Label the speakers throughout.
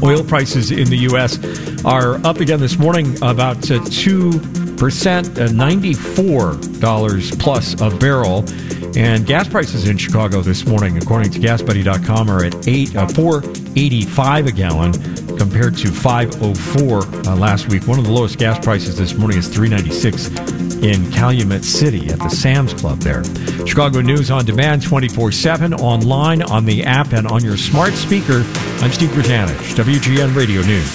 Speaker 1: Oil prices in the U.S. are up again this morning, about 2%, $94 plus a barrel. And gas prices in Chicago this morning, according to GasBuddy.com, are at $4.85 a gallon compared to $5.04 last week. One of the lowest gas prices this morning is $3.96 in Calumet City at the Sam's Club there. Chicago News on demand 24/7, online, on the app, and on your smart speaker. I'm Steve Grzanich, WGN Radio News.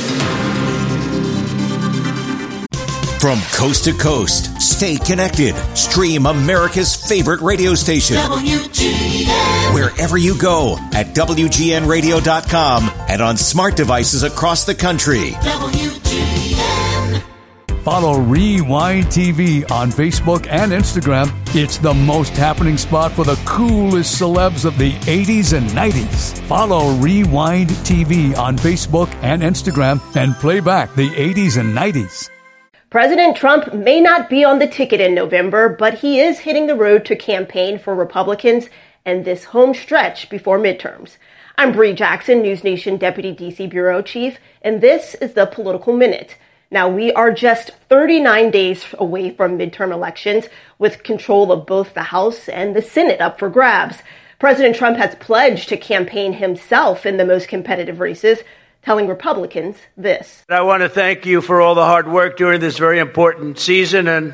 Speaker 2: From coast to coast, stay connected. Stream America's favorite radio station. WGN. Wherever you go at WGNradio.com and on smart devices across the country. WGN.
Speaker 3: Follow Rewind TV on Facebook and Instagram. It's the most happening spot for the coolest celebs of the 80s and 90s. Follow Rewind TV on Facebook and Instagram and play back the 80s and 90s.
Speaker 4: President Trump may not be on the ticket in November, but he is hitting the road to campaign for Republicans and this home stretch before midterms. I'm Bree Jackson, News Nation Deputy D.C. Bureau Chief, and this is the Political Minute. Now, we are just 39 days away from midterm elections, with control of both the House and the Senate up for grabs. President Trump has pledged to campaign himself in the most competitive races, telling Republicans this.
Speaker 5: I want to thank you for all the hard work during this very important season, and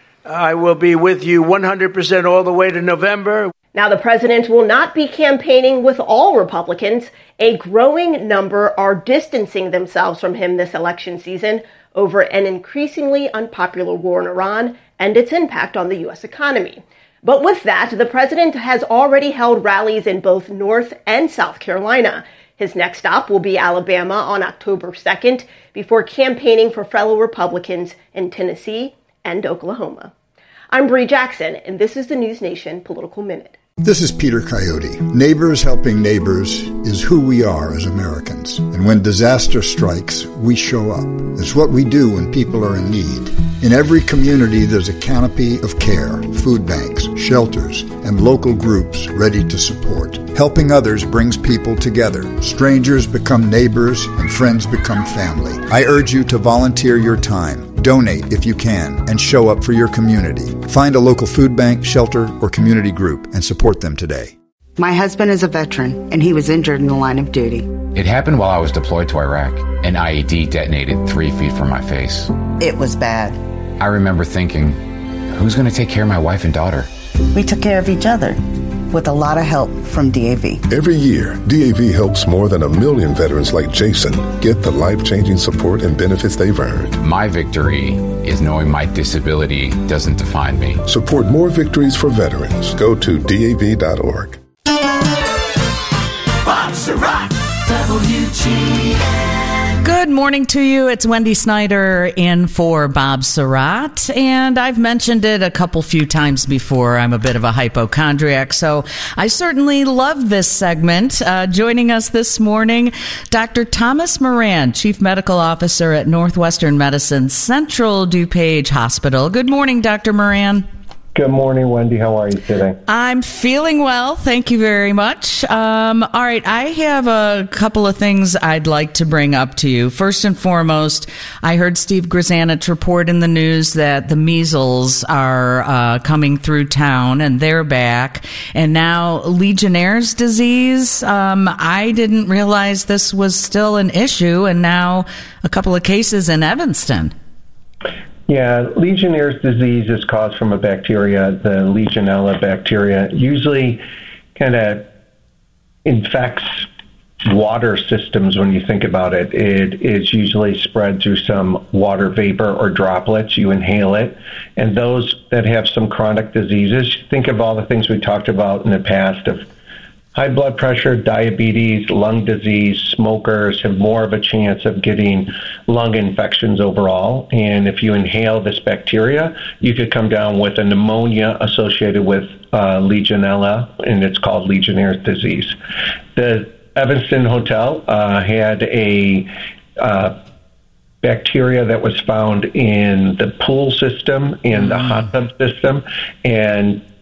Speaker 5: I will be with you 100% all the way to November.
Speaker 4: Now, the president will not be campaigning with all Republicans. A growing number are distancing themselves from him this election season over an increasingly unpopular war in Iran and its impact on the U.S. economy. But with that, the president has already held rallies in both North and South Carolina. His next stop will be Alabama on October 2nd before campaigning for fellow Republicans in Tennessee and Oklahoma. I'm Bree Jackson, and this is the News Nation Political Minute.
Speaker 6: This is Peter Coyote. Neighbors helping neighbors is who we are as Americans. And when disaster strikes, we show up. It's what we do when people are in need. In every community, there's a canopy of care, food banks, shelters, and local groups ready to support. Helping others brings people together. Strangers become neighbors, and friends become family. I urge you to volunteer your time. Donate if you can, and show up for your community. Find a local food bank, shelter, or community group and support them today.
Speaker 7: My husband is a veteran, and he was injured in the line of duty.
Speaker 8: It happened while I was deployed to Iraq. An IED detonated 3 feet from my face.
Speaker 7: It was bad.
Speaker 8: I remember thinking, who's going to take care of my wife and daughter?
Speaker 7: We took care of each other, with a lot of help from DAV.
Speaker 9: Every year, DAV helps more than 1 million veterans like Jason get the life-changing support and benefits they've earned.
Speaker 8: My victory is knowing my disability doesn't define me.
Speaker 9: Support more victories for veterans. Go to DAV.org.
Speaker 10: Bob Surratt, WGN.
Speaker 11: Good morning to you. It's Wendy Snyder in for Bob Surratt. And I've mentioned it a few times before. I'm a bit of a hypochondriac, so I certainly love this segment. Joining us this morning, Dr. Thomas Moran, Chief Medical Officer at Northwestern Medicine Central DuPage Hospital. Good morning, Dr. Moran.
Speaker 12: Good morning, Wendy. How are you today?
Speaker 11: I'm feeling well. Thank you very much. All right. I have a couple of things I'd like to bring up to you. First and foremost, I heard Steve Grzanich report in the news that the measles are coming through town and they're back. And now Legionnaire's disease. I didn't realize this was still an issue, and now a couple of cases in Evanston.
Speaker 12: Yeah, Legionnaire's disease is caused from a bacteria, the Legionella bacteria. Usually kind of infects water systems when you think about it. It is usually spread through some water vapor or droplets. You inhale it. And those that have some chronic diseases, think of all the things we talked about in the past of high blood pressure, diabetes, lung disease. Smokers have more of a chance of getting lung infections overall. And if you inhale this bacteria, you could come down with a pneumonia associated with Legionella, and it's called Legionnaire's disease. The Evanston Hotel had a bacteria that was found in the pool system, in the hot tub system, and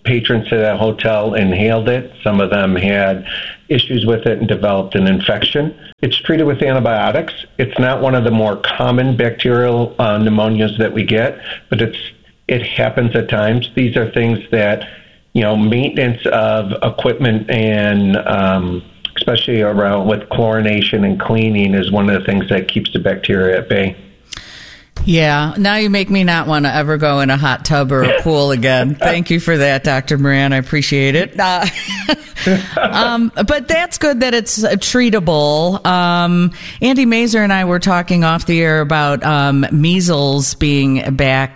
Speaker 12: patrons to that hotel inhaled it. Some of them had issues with it and developed an infection. It's treated with antibiotics. It's not one of the more common bacterial pneumonias that we get, but it happens at times. These are things that, maintenance of equipment and especially around with chlorination and cleaning is one of the things that keeps the bacteria at bay.
Speaker 11: Yeah, now you make me not want to ever go in a hot tub or a pool again. Thank you for that, Dr. Moran. I appreciate it. But that's good that it's treatable. Andy Mazur and I were talking off the air about measles being back.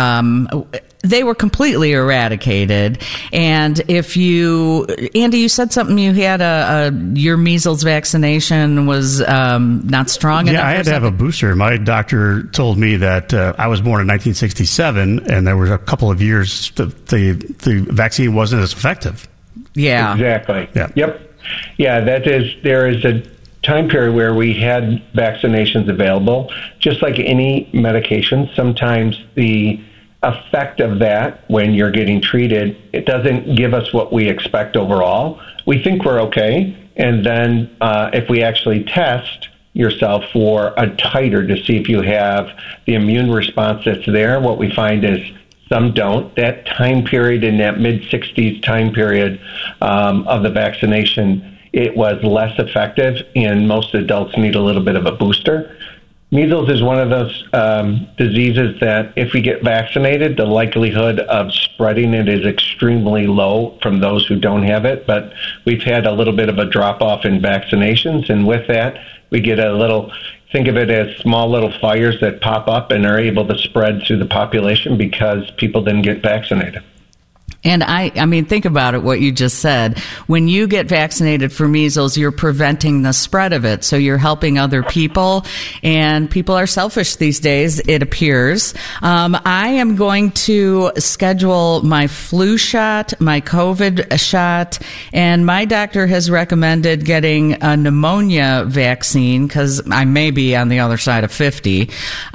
Speaker 11: They were completely eradicated. And Andy, you said something, you had your measles vaccination was not strong enough.
Speaker 10: Yeah, I had to have a booster. My doctor told me that I was born in 1967, and there was a couple of years the vaccine wasn't as effective.
Speaker 11: Yeah.
Speaker 12: Exactly.
Speaker 10: Yeah.
Speaker 12: Yep. Yeah, there is a time period where we had vaccinations available. Just like any medication, sometimes the effect of that when you're getting treated, it doesn't give us what we expect overall. We think we're okay, and then if we actually test yourself for a titer to see if you have the immune response that's there, what we find is some don't. That time period in that mid-60s time period of the vaccination, it was less effective, and most adults need a little bit of a booster. Measles is one of those diseases that if we get vaccinated, the likelihood of spreading it is extremely low from those who don't have it. But we've had a little bit of a drop-off in vaccinations, and with that, we get think of it as small little fires that pop up and are able to spread through the population because people didn't get vaccinated.
Speaker 11: And I mean, think about it, what you just said. When you get vaccinated for measles, you're preventing the spread of it. So you're helping other people, and people are selfish these days, it appears. I am going to schedule my flu shot, my COVID shot, and my doctor has recommended getting a pneumonia vaccine because I may be on the other side of 50.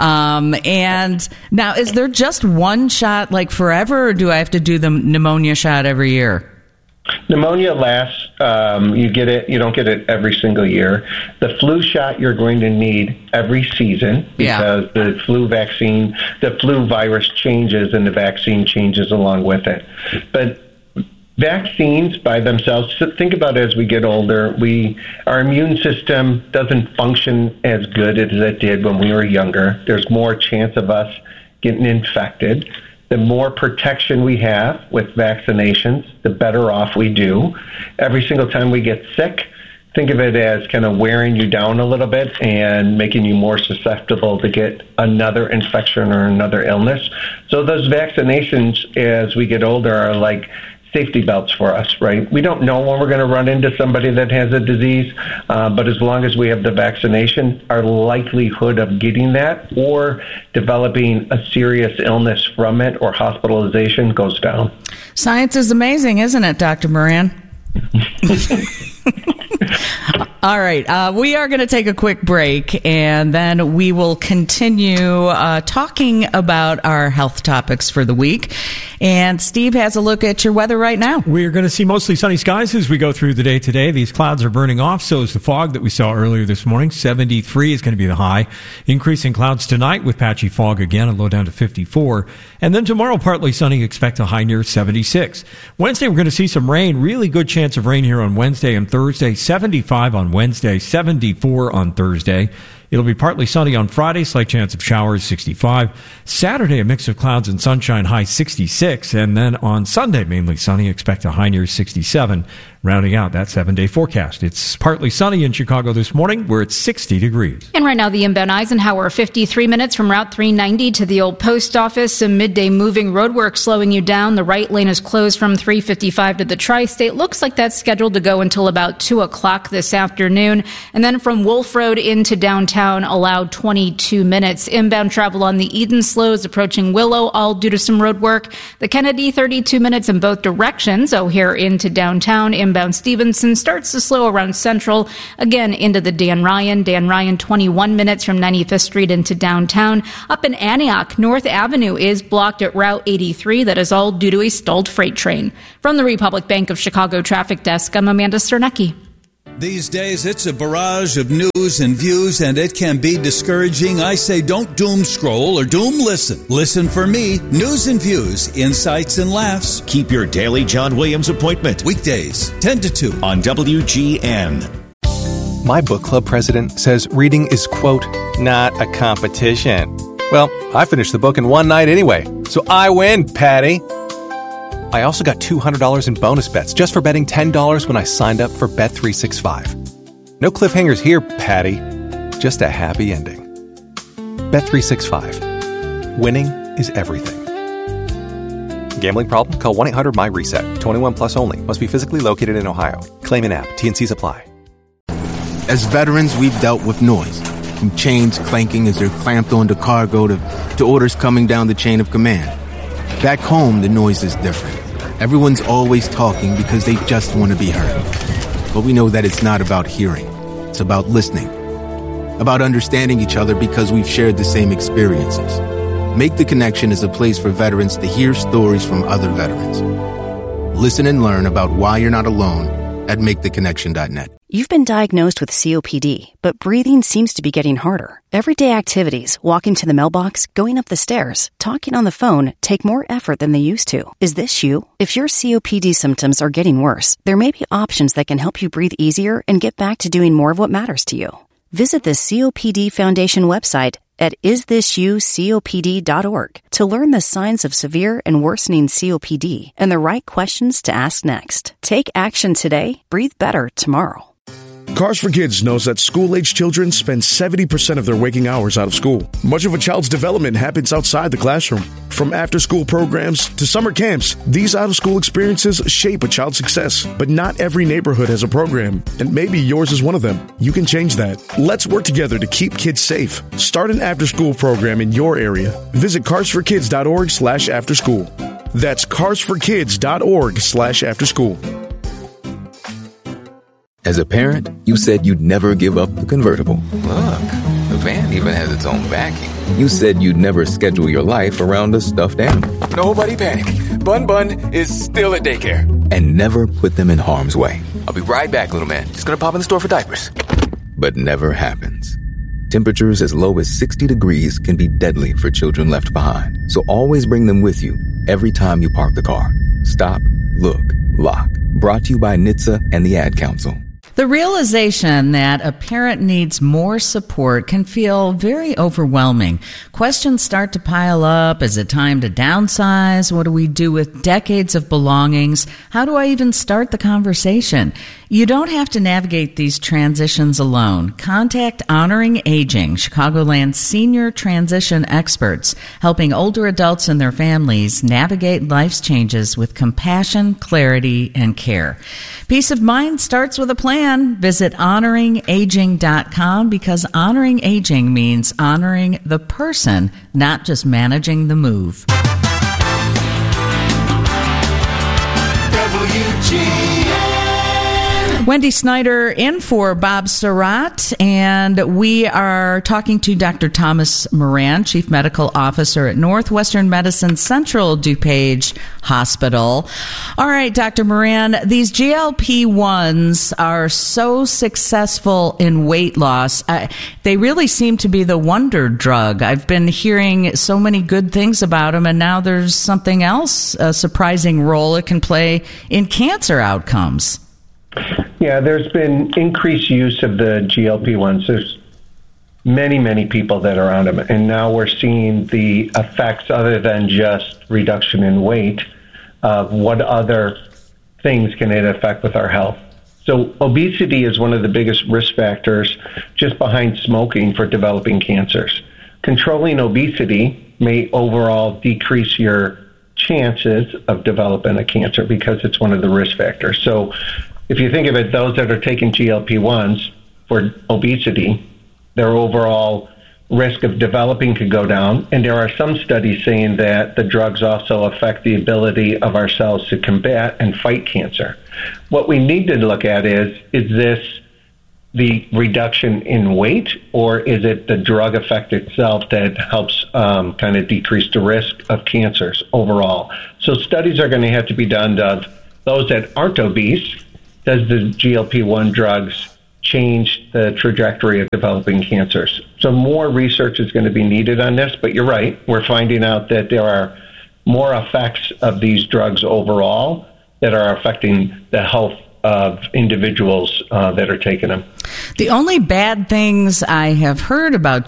Speaker 11: And now, is there just one shot like forever, or do I have to do the pneumonia shot every year?
Speaker 12: Pneumonia lasts, you get it, you don't get it every single year. The flu shot you're going to need every season because the flu vaccine, the flu virus changes and the vaccine changes along with it. But vaccines by themselves, think about it, as we get older, our immune system doesn't function as good as it did when we were younger. There's more chance of us getting infected. The more protection we have with vaccinations, the better off we do. Every single time we get sick, think of it as kind of wearing you down a little bit and making you more susceptible to get another infection or another illness. So those vaccinations, as we get older, are like safety belts for us, right? We don't know when we're going to run into somebody that has a disease, but as long as we have the vaccination, our likelihood of getting that or developing a serious illness from it or hospitalization goes down.
Speaker 11: Science is amazing, isn't it, Dr. Moran? All right. We are going to take a quick break, and then we will continue talking about our health topics for the week. And Steve has a look at your weather right now.
Speaker 1: We're going to see mostly sunny skies as we go through the day today. These clouds are burning off. So is the fog that we saw earlier this morning. 73 is going to be the high. Increasing clouds tonight with patchy fog again, a low down to 54. And then tomorrow, partly sunny, expect a high near 76. Wednesday, we're going to see some rain. Really good chance of rain here on Wednesday and Thursday. 75 on Wednesday, 74 on Thursday. It'll be partly sunny on Friday, slight chance of showers, 65. Saturday, a mix of clouds and sunshine, high 66. And then on Sunday, mainly sunny, expect a high near 67. Rounding out that 7-day forecast. It's partly sunny in Chicago this morning. We're at 60 degrees.
Speaker 13: And right now, the inbound Eisenhower, 53 minutes from Route 390 to the old post office. Some midday moving roadwork slowing you down. The right lane is closed from 355 to the Tri-State. Looks like that's scheduled to go until about 2 o'clock this afternoon. And then from Wolf Road into downtown downtown allowed 22 minutes. Inbound travel on the Eden slow is approaching Willow, all due to some road work. The Kennedy, 32 minutes in both directions. O'Hare into downtown. Inbound Stevenson starts to slow around Central. Again, into the Dan Ryan. Dan Ryan, 21 minutes from 95th Street into downtown. Up in Antioch, North Avenue is blocked at Route 83. That is all due to a stalled freight train. From the Republic Bank of Chicago Traffic Desk, I'm Amanda Sternecki.
Speaker 14: These days, it's a barrage of news and views, and it can be discouraging. I say don't doom scroll or doom listen. Listen for me. News and views, insights and laughs.
Speaker 2: Keep your daily John Williams appointment.
Speaker 14: Weekdays, 10 to 2
Speaker 2: on WGN.
Speaker 15: My book club president says reading is, quote, not a competition. Well, I finished the book in one night anyway, so I win, Patty. I also got $200 in bonus bets just for betting $10 when I signed up for Bet365. No cliffhangers here, Patty. Just a happy ending. Bet365. Winning is everything. Gambling problem? Call 1-800-MY-RESET. 21 plus only. Must be physically located in Ohio. Claim in app. T&Cs apply.
Speaker 16: As veterans, we've dealt with noise. From chains clanking as they're clamped onto cargo to orders coming down the chain of command. Back home, the noise is different. Everyone's always talking because they just want to be heard. But we know that it's not about hearing. It's about listening. About understanding each other because we've shared the same experiences. Make the Connection is a place for veterans to hear stories from other veterans. Listen and learn about why you're not alone at maketheconnection.net.
Speaker 17: You've been diagnosed with COPD, but breathing seems to be getting harder. Everyday activities, walking to the mailbox, going up the stairs, talking on the phone, take more effort than they used to. Is this you? If your COPD symptoms are getting worse, there may be options that can help you breathe easier and get back to doing more of what matters to you. Visit the COPD Foundation website at isthisyoucopd.org to learn the signs of severe and worsening COPD and the right questions to ask next. Take action today. Breathe better tomorrow.
Speaker 18: Cars for Kids knows that school-age children spend 70% of their waking hours out of school. Much of a child's development happens outside the classroom. From after-school programs to summer camps, these out-of-school experiences shape a child's success. But not every neighborhood has a program, and maybe yours is one of them. You can change that. Let's work together to keep kids safe. Start an after-school program in your area. Visit carsforkids.org/afterschool. That's carsforkids.org/afterschool.
Speaker 19: As a parent, you said you'd never give up the convertible.
Speaker 8: Look, the van even has its own backing.
Speaker 19: You said you'd never schedule your life around a stuffed animal.
Speaker 8: Nobody panic. Bun Bun is still at daycare.
Speaker 19: And never put them in harm's way.
Speaker 8: I'll be right back, little man. Just gonna pop in the store for diapers.
Speaker 19: But never happens. Temperatures as low as 60 degrees can be deadly for children left behind. So always bring them with you every time you park the car. Stop, look, lock. Brought to you by NHTSA and the Ad Council.
Speaker 11: The realization that a parent needs more support can feel very overwhelming. Questions start to pile up. Is it time to downsize? What do we do with decades of belongings? How do I even start the conversation? You don't have to navigate these transitions alone. Contact Honoring Aging, Chicagoland's senior transition experts, helping older adults and their families navigate life's changes with compassion, clarity, and care. Peace of mind starts with a plan. Visit honoringaging.com because honoring aging means honoring the person, not just managing the move. Wendy Snyder in for Bob Surratt, and we are talking to Dr. Thomas Moran, Chief Medical Officer at Northwestern Medicine Central DuPage Hospital. All right, Dr. Moran, these GLP-1s are so successful in weight loss. They really seem to be the wonder drug. I've been hearing so many good things about them, and now there's something else, a surprising role it can play in cancer outcomes.
Speaker 12: Yeah, there's been increased use of the GLP-1s. There's many, many people that are on them, and now we're seeing the effects other than just reduction in weight of what other things can it affect with our health. So obesity is one of the biggest risk factors just behind smoking for developing cancers. Controlling obesity may overall decrease your chances of developing a cancer because it's one of the risk factors. So if you think of it, those that are taking GLP-1s for obesity their overall risk of developing could go down. And there are some studies saying that the drugs also affect the ability of our cells to combat and fight cancer. What we need to look at is this the reduction in weight, or is it the drug effect itself that helps kind of decrease the risk of cancers overall? So studies are going to have to be done of those that aren't obese. Does the GLP-1 drugs change the trajectory of developing cancers? So more research is going to be needed on this, but you're right. We're finding out that there are more effects of these drugs overall that are affecting the health of individuals that are taking them.
Speaker 11: The only bad things I have heard about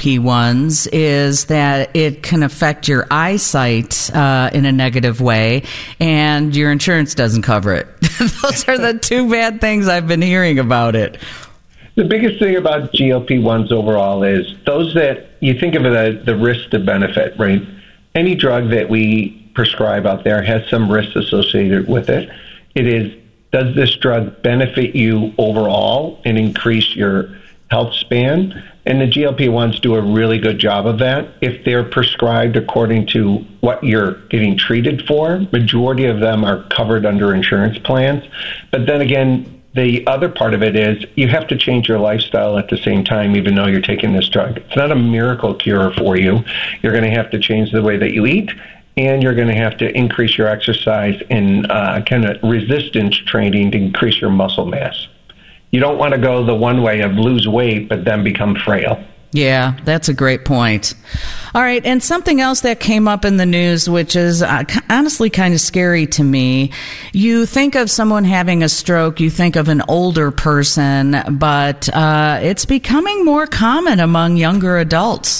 Speaker 11: GLP-1s is that it can affect your eyesight in a negative way, and your insurance doesn't cover it. Those are the two bad things I've been hearing about it.
Speaker 12: The biggest thing about GLP-1s overall is those that you think of the risk to benefit, right? Any drug that we prescribe out there has some risks associated with it. It is, does this drug benefit you overall and increase your health span? And the GLP-1s do a really good job of that. If they're prescribed according to what you're getting treated for, majority of them are covered under insurance plans. But then again, the other part of it is you have to change your lifestyle at the same time, even though you're taking this drug. It's not a miracle cure for you. You're going to have to change the way that you eat, and you're going to have to increase your exercise and kind of resistance training to increase your muscle mass. You don't want to go the one way of lose weight, but then become frail.
Speaker 11: Yeah, that's a great point. All right, and something else that came up in the news, which is honestly kind of scary to me. You think of someone having a stroke, you think of an older person, but it's becoming more common among younger adults.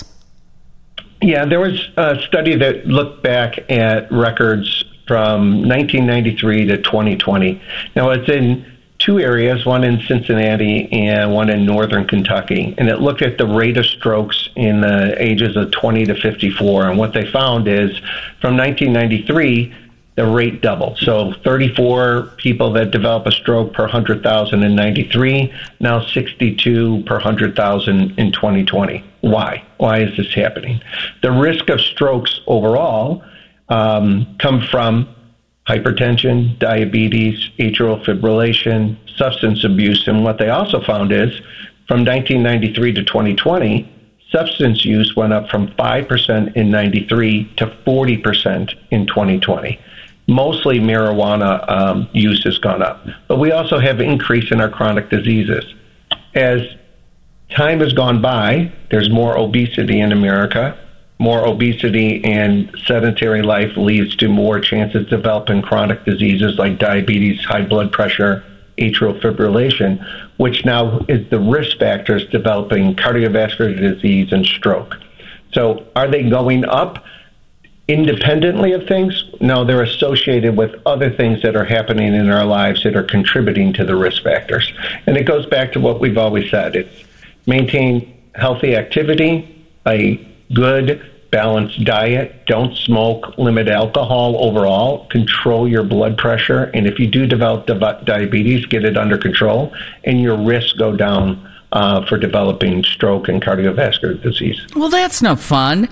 Speaker 12: Yeah, there was a study that looked back at records from 1993 to 2020. Now, it's in two areas, one in Cincinnati and one in northern Kentucky, and it looked at the rate of strokes in the ages of 20 to 54. And what they found is from 1993, the rate doubled. So 34 people that develop a stroke per 100,000 in 93, now 62 per 100,000 in 2020. Why? Why is this happening? The risk of strokes overall come from hypertension, diabetes, atrial fibrillation, substance abuse. And what they also found is from 1993 to 2020, substance use went up from 5% in 93 to 40% in 2020. Mostly marijuana use has gone up. But we also have an increase in our chronic diseases. As time has gone by, there's more obesity in America. More obesity and sedentary life leads to more chances of developing chronic diseases like diabetes, high blood pressure, atrial fibrillation, which now is the risk factors developing cardiovascular disease and stroke. So are they going up independently of things? No, they're associated with other things that are happening in our lives that are contributing to the risk factors. And it goes back to what we've always said. It's maintain healthy activity, a good balanced diet, don't smoke, limit alcohol overall, control your blood pressure, and if you do develop diabetes, get it under control, and your risks go down for developing stroke and cardiovascular disease.
Speaker 11: Well, that's no fun.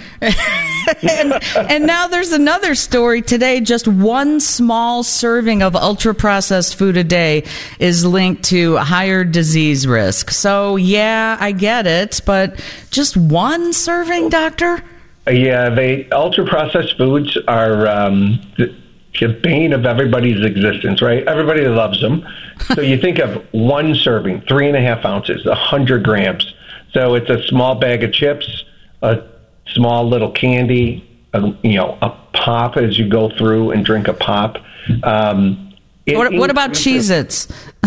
Speaker 11: and now there's another story today. Just one small serving of ultra-processed food a day is linked to higher disease risk. So, yeah, I get it, but just one serving, doctor?
Speaker 12: Yeah, ultra-processed foods are the bane of everybody's existence, right? Everybody loves them. So you think of one serving, 3.5 ounces, 100 grams. So it's a small bag of chips, a small little candy, a pop as you go through and drink a pop.
Speaker 11: What about Cheez-Its?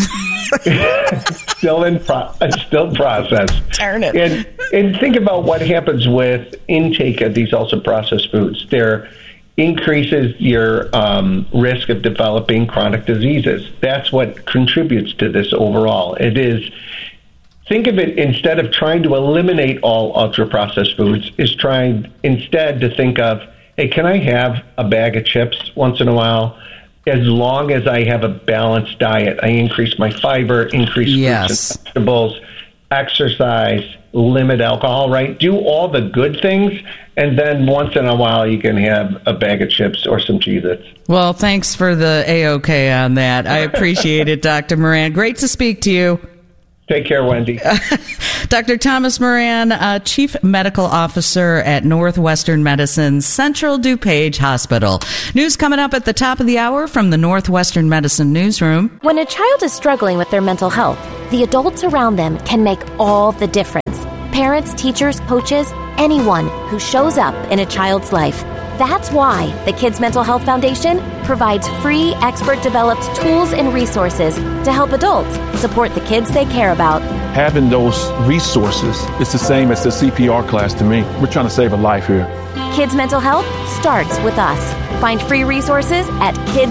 Speaker 12: still processed.
Speaker 11: Darn it.
Speaker 12: And think about what happens with intake of these ultra-processed foods. There increases your risk of developing chronic diseases. That's what contributes to this overall. It is, think of it, instead of trying to eliminate all ultra-processed foods, is trying instead to think of, hey, can I have a bag of chips once in a while? As long as I have a balanced diet, I increase my fiber, increase fruits and vegetables, exercise, limit alcohol, right? Do all the good things, and then once in a while you can have a bag of chips or some Cheez-Its.
Speaker 11: Well, thanks for the A-OK on that. I appreciate it, Dr. Moran. Great to speak to you.
Speaker 12: Take care, Wendy.
Speaker 11: Dr. Thomas Moran, Chief Medical Officer at Northwestern Medicine's Central DuPage Hospital. News coming up at the top of the hour from the Northwestern Medicine Newsroom.
Speaker 20: When a child is struggling with their mental health, the adults around them can make all the difference. Parents, teachers, coaches, anyone who shows up in a child's life. That's why the Kids Mental Health Foundation provides free, expert-developed tools and resources to help adults support the kids they care about.
Speaker 21: Having those resources is the same as the CPR class to me. We're trying to save a life here.
Speaker 20: Kids Mental Health starts with us. Find free resources at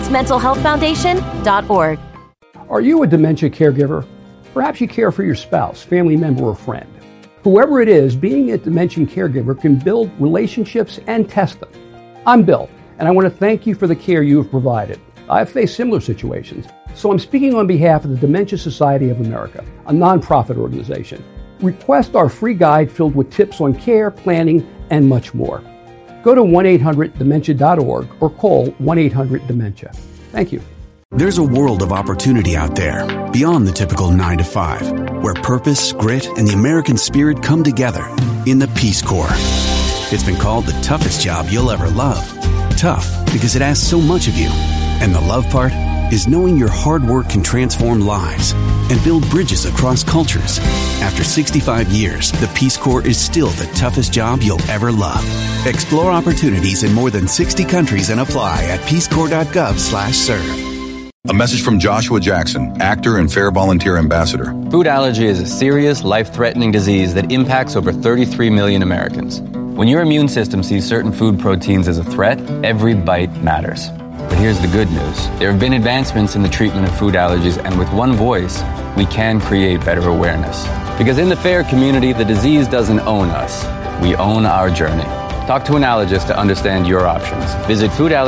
Speaker 20: kidsmentalhealthfoundation.org.
Speaker 22: Are you a dementia caregiver? Perhaps you care for your spouse, family member, or friend. Whoever it is, being a dementia caregiver can build relationships and test them. I'm Bill, and I want to thank you for the care you have provided. I've faced similar situations, so I'm speaking on behalf of the Dementia Society of America, a nonprofit organization. Request our free guide filled with tips on care, planning, and much more. Go to 1-800-DEMENTIA.org or call 1-800-DEMENTIA. Thank you.
Speaker 23: There's a world of opportunity out there, beyond the typical 9 to 5, where purpose, grit, and the American spirit come together in the Peace Corps. It's been called the toughest job you'll ever love. Tough because it asks so much of you. And the love part is knowing your hard work can transform lives and build bridges across cultures. After 65 years, the Peace Corps is still the toughest job you'll ever love. Explore opportunities in more than 60 countries and apply at peacecorps.gov/serve.
Speaker 24: A message from Joshua Jackson, actor and Fair Volunteer Ambassador.
Speaker 25: Food allergy is a serious, life-threatening disease that impacts over 33 million Americans. When your immune system sees certain food proteins as a threat, every bite matters. But here's the good news. There have been advancements in the treatment of food allergies, and with one voice, we can create better awareness. Because in the FAIR community, the disease doesn't own us. We own our journey. Talk to an allergist to understand your options. Visit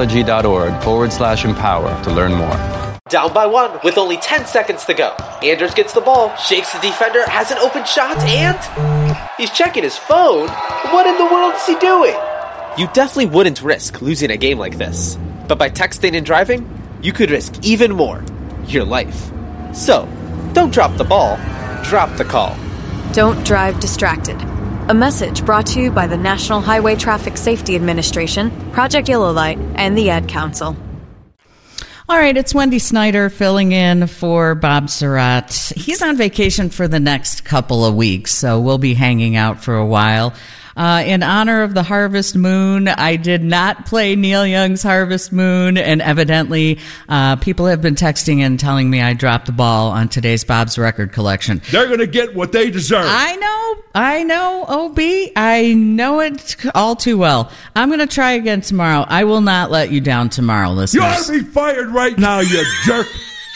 Speaker 25: foodallergy.org/empower to learn more.
Speaker 26: Down by one with only 10 seconds to go. Anders gets the ball, shakes the defender, has an open shot, and he's checking his phone. What in the world is he doing? You definitely wouldn't risk losing a game like this. But by texting and driving, you could risk even more. Your life. So, don't drop the ball, drop the call.
Speaker 27: Don't drive distracted. A message brought to you by the National Highway Traffic Safety Administration, Project Yellow Light, and the Ad Council.
Speaker 11: All right, it's Wendy Snyder filling in for Bob Surratt. He's on vacation for the next couple of weeks, so we'll be hanging out for a while. In honor of the Harvest Moon, I did not play Neil Young's Harvest Moon, and evidently people have been texting and telling me I dropped the ball on today's Bob's Record Collection.
Speaker 28: They're going to get what they deserve.
Speaker 11: I know, OB. I know it all too well. I'm going to try again tomorrow. I will not let you down tomorrow, listeners.
Speaker 28: You ought to be fired right now, you jerk.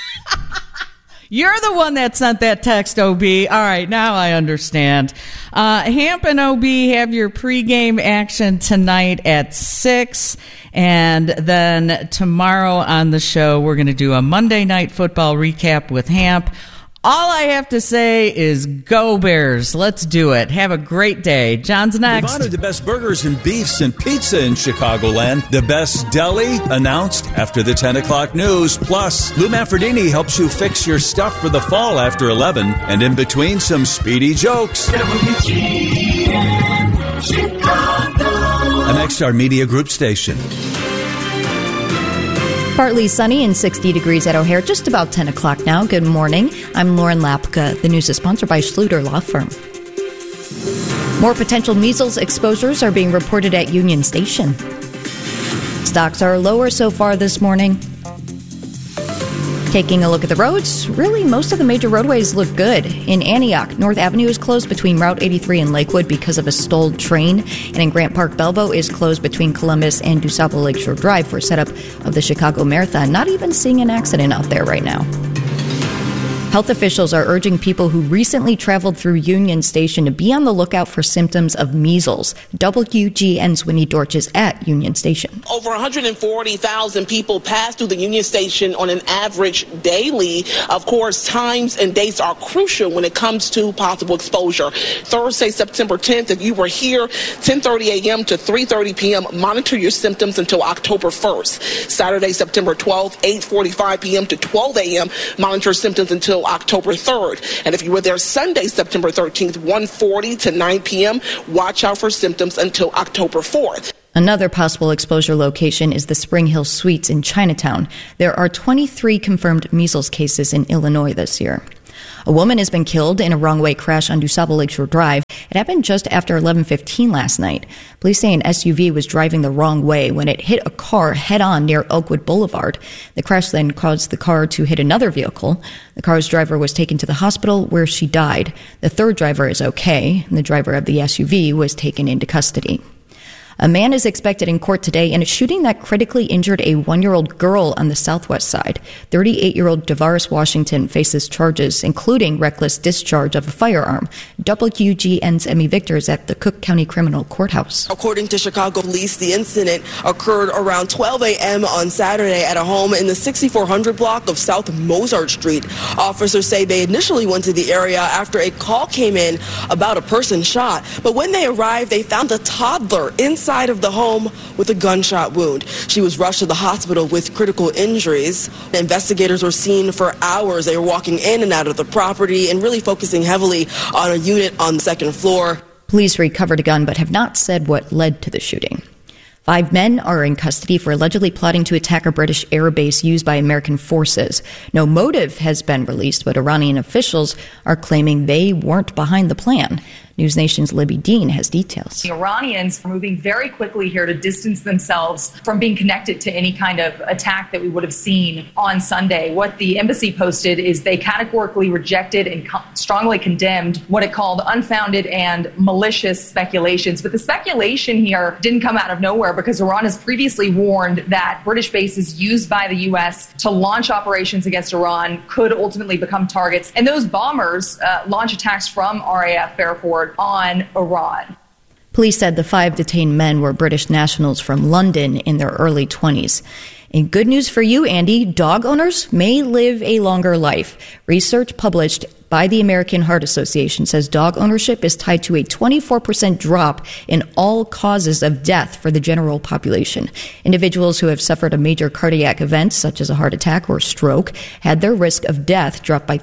Speaker 11: You're the one that sent that text, OB. All right, now I understand. Hamp and OB have your pregame action tonight at 6. And then tomorrow on the show, we're going to do a Monday Night Football recap with Hamp. All I have to say is go Bears. Let's do it. Have a great day. John's next.
Speaker 14: We've honored the best burgers and beefs and pizza in Chicagoland. The best deli announced after the 10 o'clock news. Plus, Lou Manfredini helps you fix your stuff for the fall after 11. And in between, some speedy jokes. WGN Chicago. An XR Media Group station.
Speaker 29: Partly sunny and 60 degrees at O'Hare, just about 10 o'clock now. Good morning. I'm Lauren Lapka. The news is sponsored by Schluter Law Firm. More potential measles exposures are being reported at Union Station. Stocks are lower so far this morning. Taking a look at the roads, really most of the major roadways look good. In Antioch, North Avenue is closed between Route 83 and Lakewood because of a stalled train. And in Grant Park, Belleville is closed between Columbus and DuSable Lakeshore Drive for setup of the Chicago Marathon. Not even seeing an accident out there right now. Health officials are urging people who recently traveled through Union Station to be on the lookout for symptoms of measles. WGN's Winnie Dorch is at Union Station.
Speaker 1: Over 140,000 people pass through the Union Station on an average daily. Of course, times and dates are crucial when it comes to possible exposure. Thursday, September 10th, if you were here 10:30 a.m. to 3:30 p.m., monitor your symptoms until October 1st. Saturday, September 12th, 8:45 p.m. to 12 a.m., monitor symptoms until October 3rd. And if you were there Sunday, September 13th, 1:40 to 9 p.m., watch out for symptoms until October 4th.
Speaker 29: Another possible exposure location is the Spring Hill Suites in Chinatown. There are 23 confirmed measles cases in Illinois this year. A woman has been killed in a wrong-way crash on DuSable Lakeshore Drive. It happened just after 11:15 last night. Police say an SUV was driving the wrong way when it hit a car head-on near Oakwood Boulevard. The crash then caused the car to hit another vehicle. The car's driver was taken to the hospital where she died. The third driver is okay, and the driver of the SUV was taken into custody. A man is expected in court today in a shooting that critically injured a 1-year-old girl on the southwest side. 38-year-old DeVaris Washington faces charges, including reckless discharge of a firearm. WGN's Emmy Victor is at the Cook County Criminal Courthouse.
Speaker 1: According to Chicago police, the incident occurred around 12 a.m. on Saturday at a home in the 6400 block of South Mozart Street. Officers say they initially went to the area after a call came in about a person shot. But when they arrived, they found a toddler inside of the home with a gunshot wound. She was rushed to the hospital with critical injuries. Investigators were seen for hours. They were walking in and out of the property and really focusing heavily on a unit on the second floor.
Speaker 29: Police recovered a gun but have not said what led to the shooting. 5 men are in custody for allegedly plotting to attack a British air base used by American forces. No motive has been released, but Iranian officials are claiming they weren't behind the plan. News Nation's Libby Dean has details.
Speaker 3: The Iranians are moving very quickly here to distance themselves from being connected to any kind of attack that we would have seen on Sunday. What the embassy posted is they categorically rejected and strongly condemned what it called unfounded and malicious speculations. But the speculation here didn't come out of nowhere because Iran has previously warned that British bases used by the U.S. to launch operations against Iran could ultimately become targets. And those bombers launch attacks from RAF Airport on Iran.
Speaker 29: Police said the 5 detained men were British nationals from London in their early 20s. And good news for you, Andy, dog owners may live a longer life. Research published by the American Heart Association says dog ownership is tied to a 24% drop in all causes of death for the general population. Individuals who have suffered a major cardiac event, such as a heart attack or stroke, had their risk of death drop by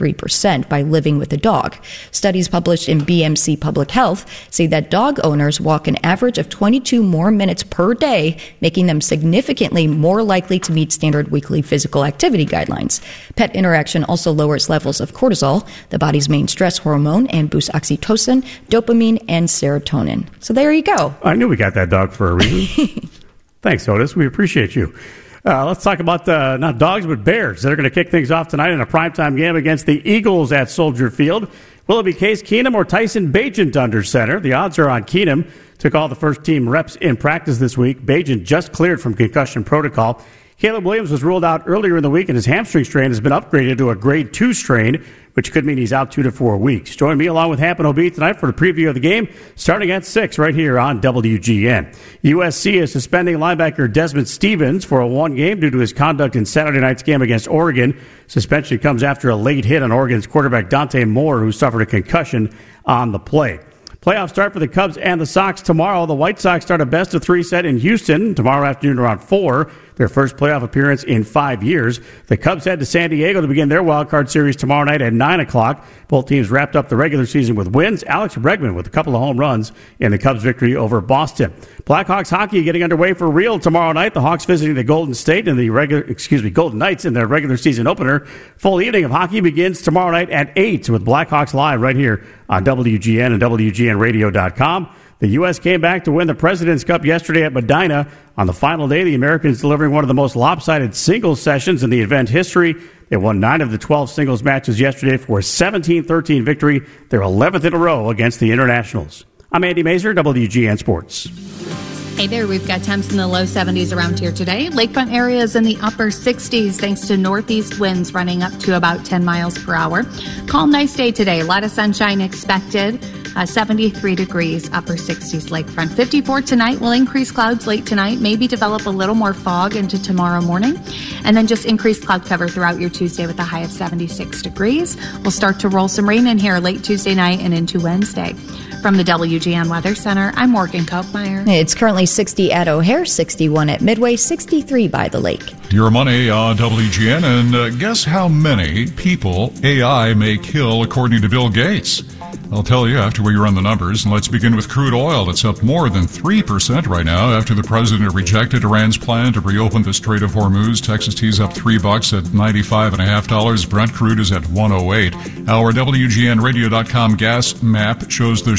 Speaker 29: 33% by living with a dog. Studies published in BMC Public Health say that dog owners walk an average of 22 more minutes per day, making them significantly more likely to meet standard weekly physical activity guidelines. Pet interaction also lowers levels of cortisol, the body's main stress hormone, and boosts oxytocin, dopamine, and serotonin. So there you go.
Speaker 4: I knew we got that dog for a reason. Thanks, Otis. We appreciate you. Let's talk about not dogs, but bears. They're going to kick things off tonight in a primetime game against the Eagles at Soldier Field. Will it be Case Keenum or Tyson Bagent under center? The odds are on Keenum. Took all the first-team reps in practice this week. Bagent just cleared from concussion protocol. Caleb Williams was ruled out earlier in the week, and his hamstring strain has been upgraded to a grade 2 strain, which could mean he's out 2 to 4 weeks. Join me along with Hampton OB tonight for the preview of the game, starting at 6 right here on WGN. USC is suspending linebacker Desmond Stevens for a 1 game due to his conduct in Saturday night's game against Oregon. Suspension comes after a late hit on Oregon's quarterback Dante Moore, who suffered a concussion on the play. Playoff start for the Cubs and the Sox tomorrow. The White Sox start a best-of-3 set in Houston tomorrow afternoon around 4, their first playoff appearance in 5 years. The Cubs head to San Diego to begin their wild-card series tomorrow night at 9 o'clock. Both teams wrapped up the regular season with wins. Alex Bregman with a couple of home runs in the Cubs' victory over Boston. Blackhawks hockey getting underway for real tomorrow night. The Hawks visiting the Golden Golden Knights in their regular season opener. Full evening of hockey begins tomorrow night at 8 with Blackhawks live right here on WGN and WGNradio.com. The U.S. came back to win the President's Cup yesterday at Medina. On the final day, the Americans delivering one of the most lopsided singles sessions in the event history. They won 9 of the 12 singles matches yesterday for a 17-13 victory, their 11th in a row against the Internationals. I'm Andy Mazur, WGN Sports.
Speaker 2: Hey there, we've got temps in the low 70s around here today. Lakefront areas in the upper 60s thanks to northeast winds running up to about 10 miles per hour. Calm, nice day today. A lot of sunshine expected. 73 degrees, upper 60s lakefront. 54 tonight. Will increase clouds late tonight. Maybe develop a little more fog into tomorrow morning. And then just increased cloud cover throughout your Tuesday with a high of 76 degrees. We'll start to roll some rain in here late Tuesday night and into Wednesday. From the WGN Weather Center, I'm Morgan Kopmeyer.
Speaker 29: It's currently 60 at O'Hare, 61 at Midway, 63 by the lake.
Speaker 5: Your Money on WGN, and guess how many people AI may kill according to Bill Gates? I'll tell you after we run the numbers, and let's begin with crude oil. It's up more than 3% right now after the president rejected Iran's plan to reopen the Strait of Hormuz. Texas tea's up $3 at $95.50. Brent crude is at $108. Our WGNradio.com gas map shows the